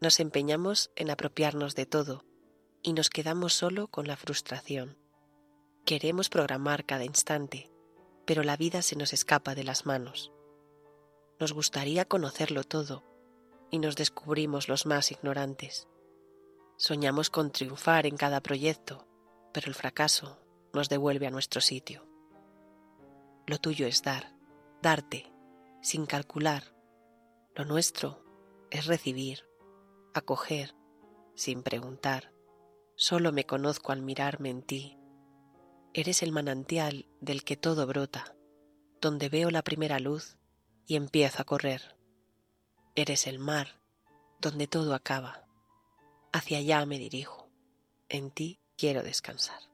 Nos empeñamos en apropiarnos de todo y nos quedamos solo con la frustración. Queremos programar cada instante, pero la vida se nos escapa de las manos. Nos gustaría conocerlo todo y nos descubrimos los más ignorantes. Soñamos con triunfar en cada proyecto, pero el fracaso nos devuelve a nuestro sitio. Lo tuyo es dar, darte, sin calcular. Lo nuestro es recibir, acoger, sin preguntar. Solo me conozco al mirarme en ti. Eres el manantial del que todo brota, donde veo la primera luz y empiezo a correr. Eres el mar, donde todo acaba. Hacia allá me dirijo. En ti quiero descansar.